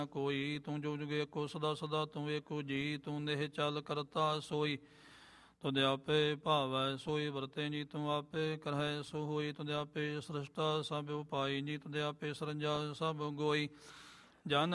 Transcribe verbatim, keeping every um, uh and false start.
ਕੋਈ। ਤੂੰ ਜੋ ਜੁਗੇ ਕੋ ਸਦਾ ਸਦਾ ਤੂੰ ਏਕੋ ਜੀ। ਤੂੰ ਦੇਹ ਚਲ ਕਰਤਾ ਸੋਈ, ਤੁਧ ਆਪੇ ਭਾਵੈ ਸੋਈ ਵਰਤੇ ਜੀ। ਤੂੰ ਆਪੇ ਕਰਹਿ ਸੋ ਹੋਈ, ਤੁਧ ਆਪੇ ਸ੍ਰਿਸ਼ਟਾ ਸਭ ਉਪਾਈ ਜੀ। ਤੁਧ ਆਪੇ ਸਰੰਜਾ ਸਭ ਗੋਈ, ਜਨ